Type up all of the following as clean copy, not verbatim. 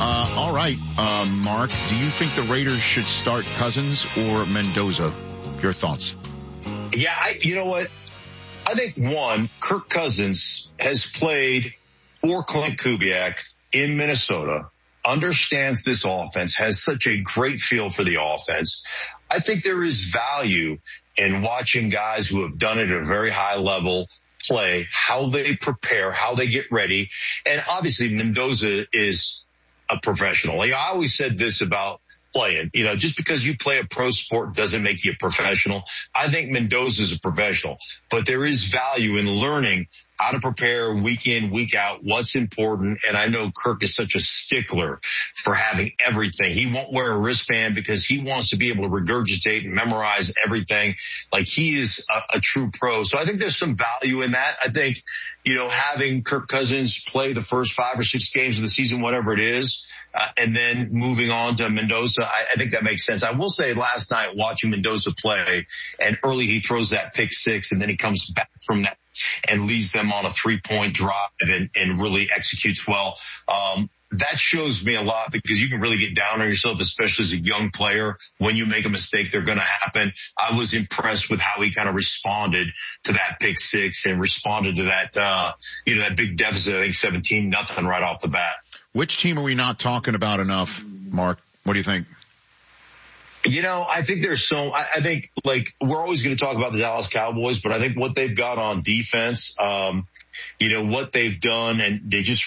All right, Mark, do you think the Raiders should start Cousins or Mendoza? Your thoughts? Yeah, you know what? I think, one, Kirk Cousins has played for Clint Kubiak in Minnesota, understands this offense, has such a great feel for the offense. I think there is value in watching guys who have done it at a very high level play, how they prepare, how they get ready. And obviously Mendoza is a professional. I always said this about playing, just because you play a pro sport doesn't make you a professional. I think Mendoza is a professional, but there is value in learning how to prepare week in, week out, what's important. And I know Kirk is such a stickler for having everything. He won't wear a wristband because he wants to be able to regurgitate and memorize everything. Like, he is a true pro. So I think there's some value in that. I think, having Kirk Cousins play the first 5 or 6 games of the season, whatever it is, and then moving on to Mendoza, I think that makes sense. I will say last night watching Mendoza play, and early he throws that pick 6 and then he comes back from that and leads them on a 3-point drive and really executes well. That shows me a lot, because you can really get down on yourself, especially as a young player. When you make a mistake, they're going to happen. I was impressed with how he kind of responded to that pick 6 and responded to that, that big deficit, I think 17-0 right off the bat. Which team are we not talking about enough, Mark? What do you think? I think I think we're always going to talk about the Dallas Cowboys, but I think what they've got on defense, what they've done, and they just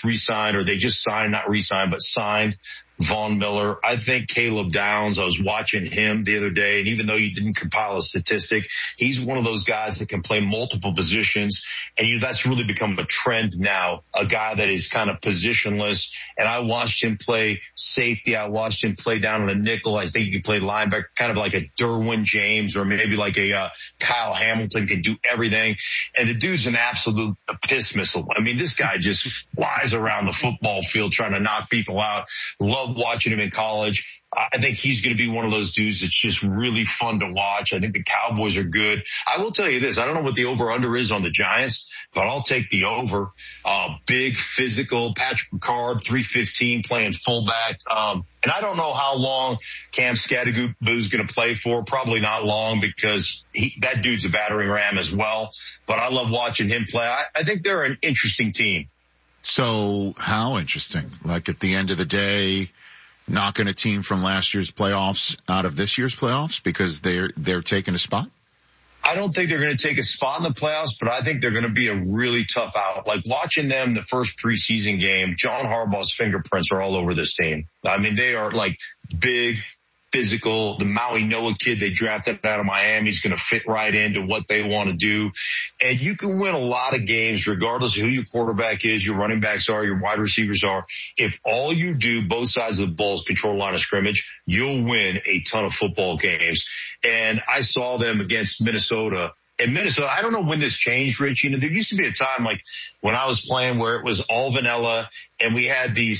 signed Von Miller. I think Caleb Downs, I was watching him the other day, and even though you didn't compile a statistic, he's one of those guys that can play multiple positions. And that's really become a trend now, a guy that is kind of positionless. And I watched him play safety. I watched him play down in the nickel. I think he can play linebacker, kind of like a Derwin James, or maybe like a Kyle Hamilton, can do everything. And the dude's an absolute piss missile. I mean, this guy just flies around the football field trying to knock people out. Love watching him in college. I think he's going to be one of those dudes that's just really fun to watch. I think the Cowboys are good. I will tell you this. I don't know what the over-under is on the Giants, but I'll take the over. Big, physical, Patrick Ricard, 315, playing fullback. And I don't know how long Cam Scattergood's going to play for. Probably not long, because that dude's a battering ram as well. But I love watching him play. I think they're an interesting team. So how interesting? Like, at the end of the day, knocking a team from last year's playoffs out of this year's playoffs because they're taking a spot? I don't think they're going to take a spot in the playoffs, but I think they're going to be a really tough out. Like, watching them the first preseason game, John Harbaugh's fingerprints are all over this team. I mean, they are like big, physical. The Maui Noah kid they drafted out of Miami is going to fit right into what they want to do. And you can win a lot of games regardless of who your quarterback is, your running backs are, your wide receivers are. If all you do, both sides of the ball, is control line of scrimmage, you'll win a ton of football games. And I saw them against Minnesota. And Minnesota, I don't know when this changed, Rich. There used to be a time, like when I was playing, where it was all vanilla and we had these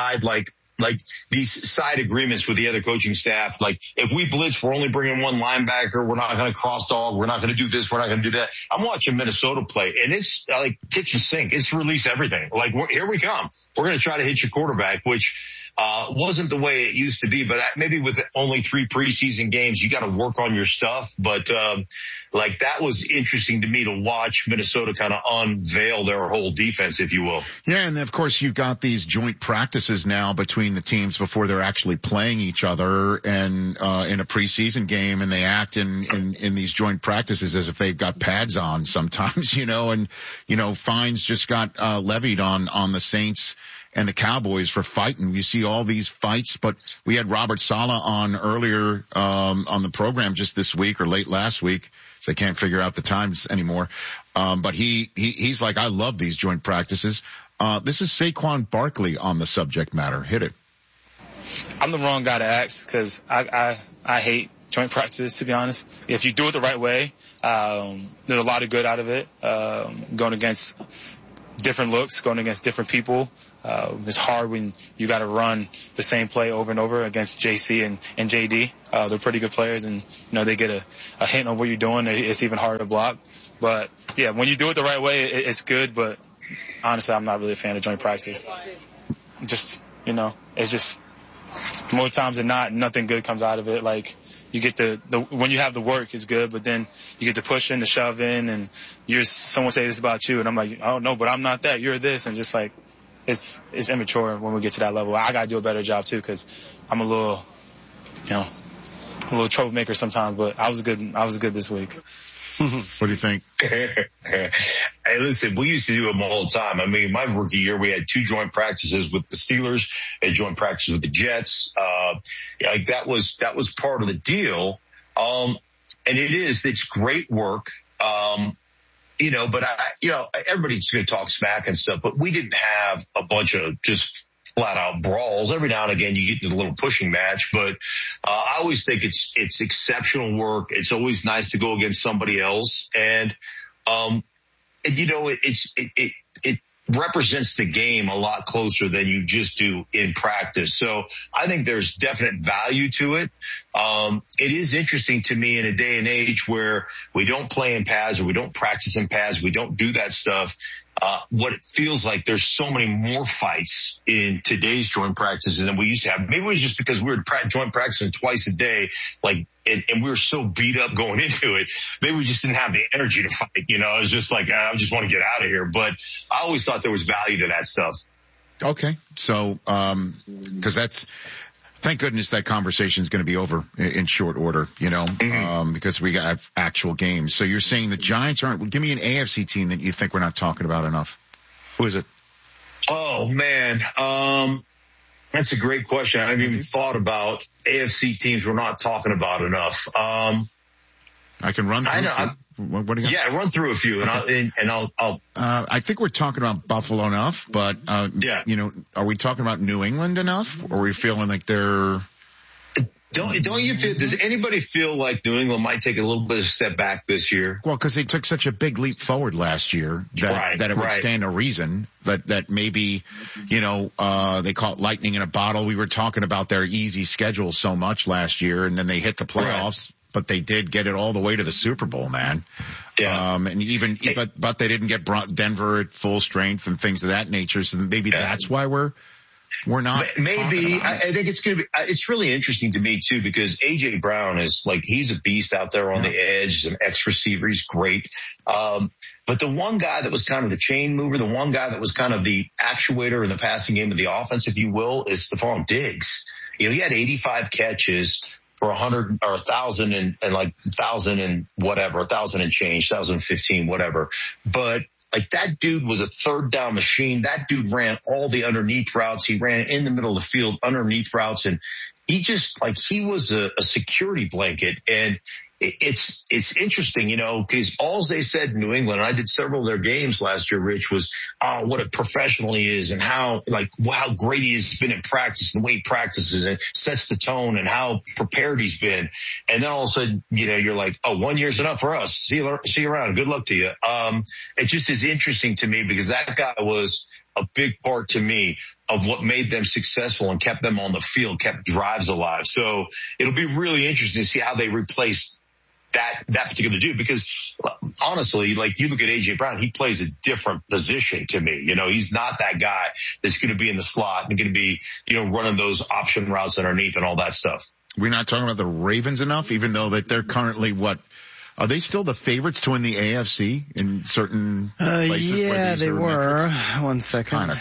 these side agreements with the other coaching staff. Like, if we blitz, we're only bringing one linebacker. We're not going to cross dog. We're not going to do this. We're not going to do that. I'm watching Minnesota play, and it's like kitchen sink. It's release everything. Like, here we come. We're going to try to hit your quarterback, which wasn't the way it used to be. But maybe with only 3 preseason games, you got to work on your stuff. But that was interesting to me to watch Minnesota kind of unveil their whole defense, if you will. Yeah, and of course you've got these joint practices now between the teams before they're actually playing each other, and in a preseason game, and they act in these joint practices as if they've got pads on sometimes, and fines just got levied on the Saints and the Cowboys for fighting. You see all these fights, but we had Robert Saleh on earlier on the program just this week or late last week, so I can't figure out the times anymore. But he's like, I love these joint practices. This is Saquon Barkley on the subject matter. Hit it. I'm the wrong guy to ask, because I hate joint practices, to be honest. If you do it the right way, there's a lot of good out of it. Going against different looks, going against different people. It's hard when you got to run the same play over and over against JC and JD. They're pretty good players, and they get a hint on what you're doing. It's even harder to block. But yeah, when you do it the right way, it's good. But honestly, I'm not really a fan of joint practice. Just You know, it's just more times than not, nothing good comes out of it. Like, you get when you have the work, it's good, but then you get the pushing, the shoving, and someone say this about you, and I'm like, oh no, but I'm not that. You're this, and just like, it's immature when we get to that level. I gotta do a better job too, because I'm a little troublemaker sometimes. But I was good this week. What do you think? Hey, listen, we used to do them all the time. I mean, my rookie year, we had 2 joint practices with the Steelers, a joint practice with the Jets. Like that was part of the deal. And it's great work. But everybody's going to talk smack and stuff, but we didn't have a bunch of just flat out brawls. Every now and again, you get into a little pushing match, but I always think it's exceptional work. It's always nice to go against somebody else. And it represents the game a lot closer than you just do in practice. So I think there's definite value to it. It is interesting to me in a day and age where we don't play in pads or we don't practice in pads. We don't do that stuff. What it feels like there's so many more fights in today's joint practices than we used to have. Maybe it was just because we were joint practicing twice a day, and we were so beat up going into it. Maybe we just didn't have the energy to fight. It was just like, I just want to get out of here. But I always thought there was value to that stuff. Okay. So, thank goodness that conversation is going to be over in short order, because we got actual games. So you're saying the Giants give me an AFC team that you think we're not talking about enough. Who is it? Oh man. That's a great question. I haven't even thought about AFC teams we're not talking about enough. I can run through. I know. What do you got? Yeah, run through a few and I'll I think we're talking about Buffalo enough, but, are we talking about New England enough? Or are we feeling like they're... Don't you feel, does anybody feel like New England might take a little bit of a step back this year? Well, because they took such a big leap forward last year that it would stand to reason that maybe, they call it lightning in a bottle. We were talking about their easy schedule so much last year, and then they hit the playoffs. Right. But they did get it all the way to the Super Bowl, man. Yeah. But they didn't get Denver at full strength and things of that nature. So maybe that's why we're not. Maybe I think it's going to be. It's really interesting to me too because AJ Brown is he's a beast out there on the edge. He's an X receiver. He's great. But the one guy that was kind of the chain mover, the one guy that was kind of the actuator in the passing game of the offense, if you will, is Stephon Diggs. He had 85 catches for 100 or 1,000 and 1,000 and whatever, 1,000 and change, 1,015, whatever. But that dude was a third down machine. That dude ran all the underneath routes. He ran in the middle of the field underneath routes. And he just he was a security blanket. And it's interesting, because all they said in New England, and I did several of their games last year, Rich, was, what a professional he is and how great he has been in practice and the way he practices and sets the tone and how prepared he's been. And then all of a sudden, you're like, 1 year's enough for us. See you around. Good luck to you. It just is interesting to me because that guy was a big part to me of what made them successful and kept them on the field, kept drives alive. So it'll be really interesting to see how they replace that particular dude, because honestly, you look at AJ Brown, he plays a different position to me. He's not that guy that's going to be in the slot and going to be, running those option routes underneath and all that stuff. We're not talking about the Ravens enough, even though that they're currently are they still the favorites to win the AFC in certain places? Yeah, they were. 1 second.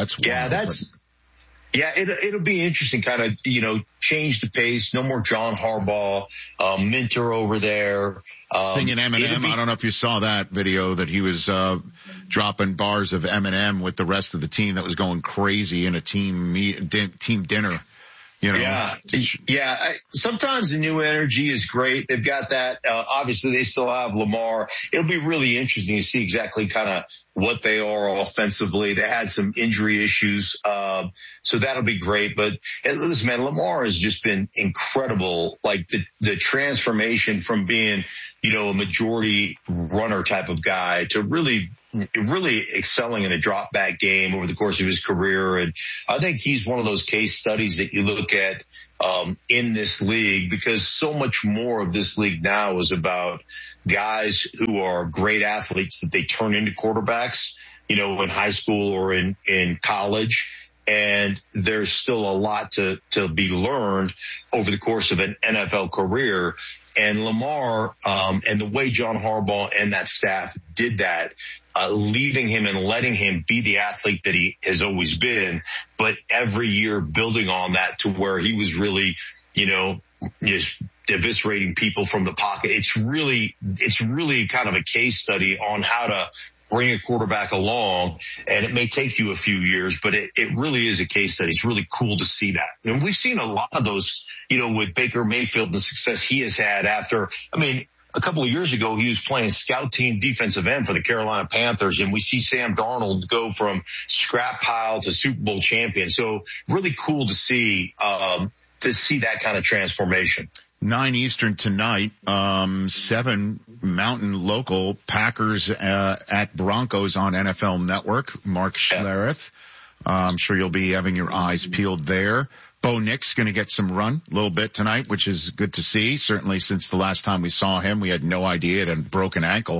It'll be interesting, kind of, change the pace. No more John Harbaugh, Minter over there. Singing Eminem. I don't know if you saw that video that he was, dropping bars of Eminem with the rest of the team that was going crazy in a team dinner. Sometimes the new energy is great. They've got that. Obviously they still have Lamar. It'll be really interesting to see exactly kind of what they are offensively. They had some injury issues. So that'll be great. But listen, man, Lamar has just been incredible. The transformation from being, a majority runner type of guy to really excelling in a drop back game over the course of his career. And I think he's one of those case studies that you look at, in this league, because so much more of this league now is about guys who are great athletes that they turn into quarterbacks, in high school or in college. and there's still a lot to be learned over the course of an NFL career. And Lamar, and the way John Harbaugh and that staff did that, leaving him and letting him be the athlete that he has always been, but every year building on that to where he was really, just eviscerating people from the pocket. It's really kind of a case study on how to bring a quarterback along, and it may take you a few years, but it really is a case study. It's really cool to see that. And we've seen a lot of those, with Baker Mayfield, the success he has had after, a couple of years ago, he was playing scout team defensive end for the Carolina Panthers, and we see Sam Darnold go from scrap pile to Super Bowl champion. So really cool to see that kind of transformation. 9 Eastern tonight, 7 Mountain local, Packers at Broncos on NFL Network. Mark Schlereth. I'm sure you'll be having your eyes peeled there. Bo Nix going to get some run a little bit tonight, which is good to see. Certainly since the last time we saw him, we had no idea it had a broken ankle.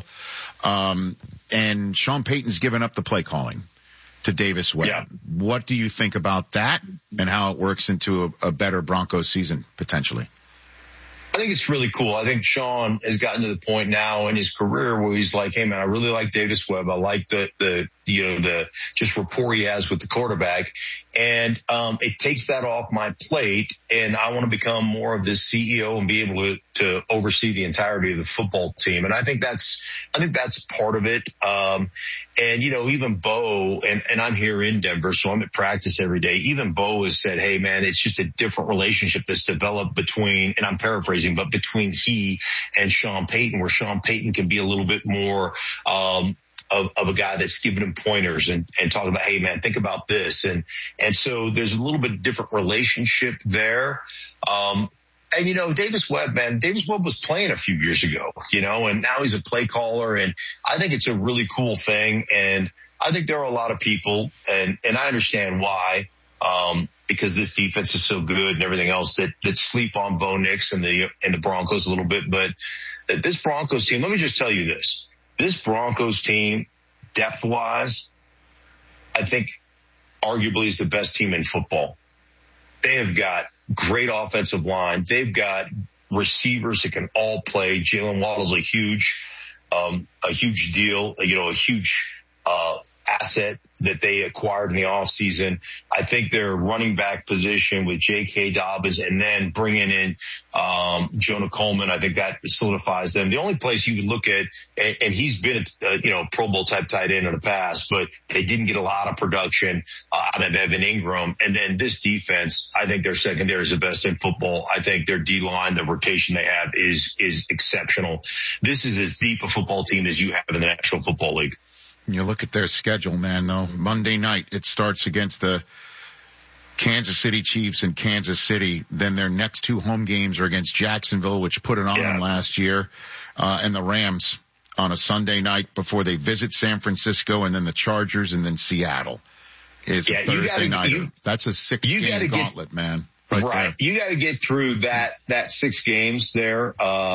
And Sean Payton's given up the play calling to Davis Webb. Yeah. What do you think about that and how it works into a better Broncos season potentially? I think it's really cool. I think Sean has gotten to the point now in his career where he's like, hey man, I really like Davis Webb. I like the just rapport he has with the quarterback. And, it takes that off my plate, and I want to become more of this CEO and be able to oversee the entirety of the football team. And I think that's part of it. And even Bo, and I'm here in Denver, so I'm at practice every day. Even Bo has said, hey man, it's just a different relationship that's developed between, and I'm paraphrasing, but between he and Sean Payton, where Sean Payton can be a little bit more, of a guy that's giving him pointers and talking about, hey man, think about this. And so there's a little bit different relationship there. And Davis Webb was playing a few years ago, and now he's a play caller. And I think it's a really cool thing. And I think there are a lot of people, and I understand why, because this defense is so good and everything else that sleep on Bo Nix and the Broncos a little bit. But this Broncos team, let me just tell you this. This Broncos team, depth-wise, I think arguably is the best team in football. They have got great offensive line. They've got receivers that can all play. Jalen Waddle's a huge deal, a huge asset that they acquired in the offseason. I think their running back position with J.K. Dobbins and then bringing in Jonah Coleman, I think that solidifies them. The only place you would look at, and he's been a Pro Bowl type tight end in the past, but they didn't get a lot of production out of Evan Ingram. And then this defense, I think their secondary is the best in football. I think their D-line, the rotation they have is exceptional. This is as deep a football team as you have in the National Football League. You look at their schedule, man, though. Monday night, it starts against the Kansas City Chiefs in Kansas City. Then their next 2 home games are against Jacksonville, which put it on them last year, and the Rams on a Sunday night before they visit San Francisco, and then the Chargers, and then Seattle is a Thursday night. That's a 6-game gauntlet, man. Right. You got to get through that 6 games there.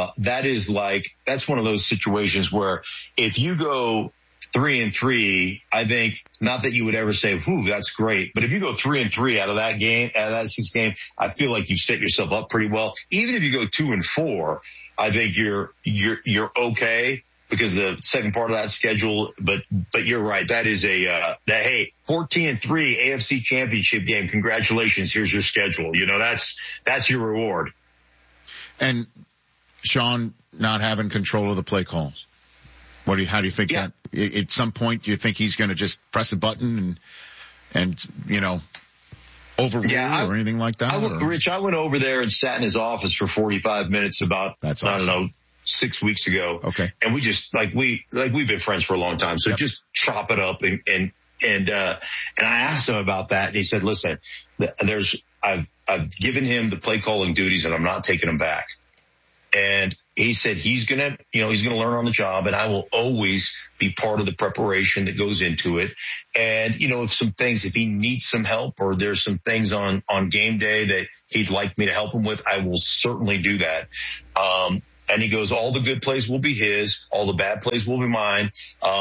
That's one of those situations where if you go 3-3, I think, not that you would ever say, whew, that's great. But if you go 3-3 out of that 6 game, I feel like you've set yourself up pretty well. Even if you go 2-4, I think you're okay because the second part of that schedule, but you're right. That is hey, 14-3 AFC Championship game. Congratulations. Here's your schedule. That's your reward. And Sean not having control of the play calls. How do you think that at some point, do you think he's going to just press a button and overrule or anything like that? Rich, I went over there and sat in his office for 45 minutes about, That's awesome. I don't know, 6 weeks ago. Okay. And we just, we've been friends for a long time. So just chop it up and I asked him about that, and he said, listen, I've given him the play calling duties and I'm not taking him back. And he said he's going to learn on the job, and I will always be part of the preparation that goes into it. And, if he needs some help or there's some things on game day that he'd like me to help him with, I will certainly do that. And he goes, all the good plays will be his, all the bad plays will be mine.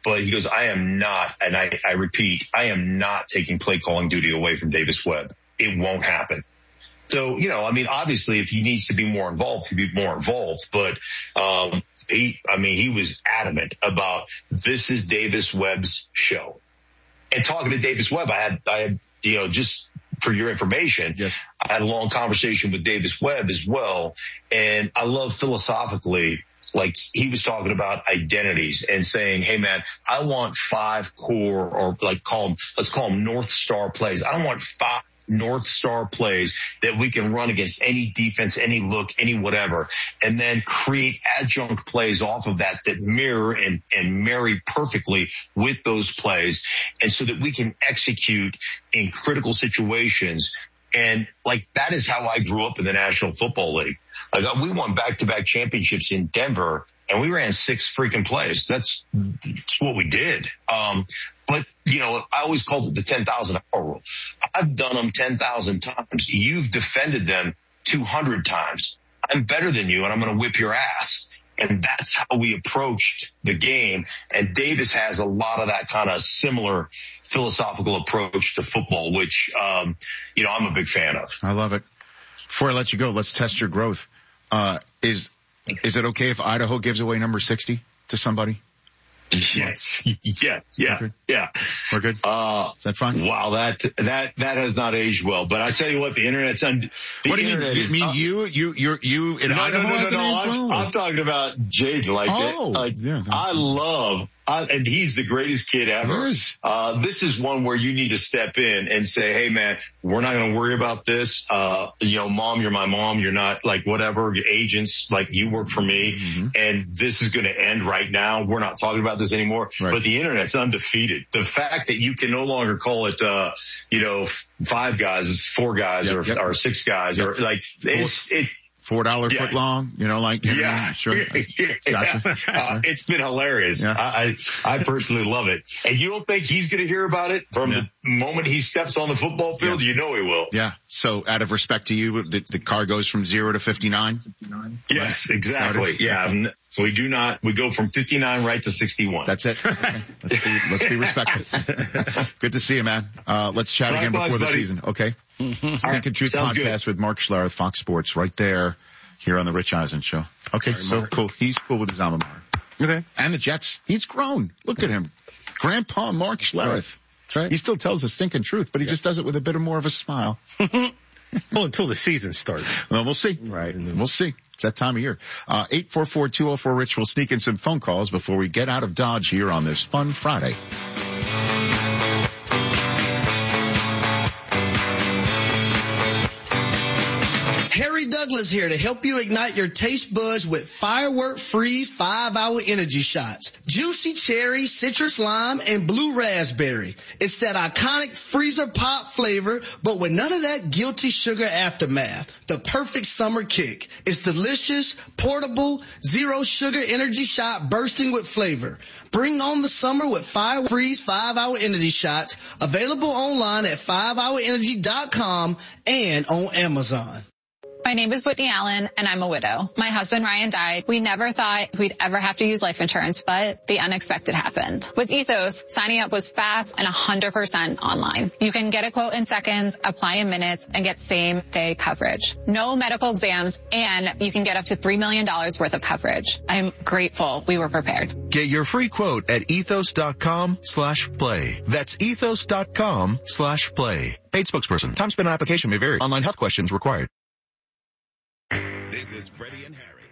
but he goes, I am not, and I repeat, I am not taking play calling duty away from Davis Webb. It won't happen. So, obviously if he needs to be more involved, he'll be more involved, but, he was adamant about this is Davis Webb's show. And talking to Davis Webb, I had, just for your information, yes. I had a long conversation with Davis Webb as well. And I love philosophically, like he was talking about identities and saying, hey man, I want 5 core, or let's call them North Star plays. I don't want 5 North Star plays that we can run against any defense, any look, any whatever, and then create adjunct plays off of that mirror and marry perfectly with those plays. And so that we can execute in critical situations. And that is how I grew up in the National Football League. We won back-to-back championships in Denver, and we ran 6 freaking plays. That's what we did. But, I always called it the 10,000 hour rule. I've done them 10,000 times. You've defended them 200 times. I'm better than you, and I'm going to whip your ass. And that's how we approached the game. And Davis has a lot of that kind of similar philosophical approach to football, which, I'm a big fan of. I love it. Before I let you go, let's test your growth. Is it okay if Idaho gives away number 60 to somebody? Yes. Yeah. We're good. Is that fine? Wow. That has not aged well, but I tell you what, the internet's on. What do you mean? You mean you in Idaho? No. I'm talking about Jaden. And he's the greatest kid ever. This is one where you need to step in and say, hey man, we're not going to worry about this. Mom, you're my mom. You're not whatever agents, you work for me. Mm-hmm. And this is going to end right now. We're not talking about this anymore, right. But the internet's undefeated. The fact that you can no longer call it, 5 guys, it's 4 guys or 6 guys or $4 foot long, sure. Gotcha. It's been hilarious. Yeah. I personally love it. And you don't think he's going to hear about it from the moment he steps on the football field? Yeah. You know he will. Yeah. So out of respect to you, the car goes from 0 to 59? Yes, exactly. Yeah. We do not. We go from 59 right to 61. That's it. Okay. Let's be respectful. Good to see you, man. Let's chat again before the season. Okay. Mm-hmm. Second Truth Podcast good. With Mark Schlereth, Fox Sports, right there, here on the Rich Eisen Show. Okay, so Mark. Cool. He's cool with his alma mater. Okay. And the Jets. He's grown. Look at him. Grandpa Mark Schlereth. That's right. He still tells the stinking truth, but he just does it with a bit more of a smile. Well, until the season starts. Well, we'll see. Right. We'll see. It's that time of year. 844-204-RICH. We'll sneak in some phone calls before we get out of Dodge here on this fun Friday. Harry Douglas here to help you ignite your taste buds with Firework Freeze 5-Hour Energy Shots. Juicy cherry, citrus lime, and blue raspberry. It's that iconic freezer pop flavor, but with none of that guilty sugar aftermath. The perfect summer kick. It's delicious, portable, zero sugar energy shot bursting with flavor. Bring on the summer with Firework Freeze 5-Hour Energy Shots. Available online at 5hourenergy.com and on Amazon. My name is Whitney Allen, and I'm a widow. My husband, Ryan, died. We never thought we'd ever have to use life insurance, but the unexpected happened. With Ethos, signing up was fast and 100% online. You can get a quote in seconds, apply in minutes, and get same-day coverage. No medical exams, and you can get up to $3 million worth of coverage. I'm grateful we were prepared. Get your free quote at ethos.com/play. That's ethos.com/play. Paid spokesperson. Time spent on application may vary. Online health questions required. This is Freddie and Harry.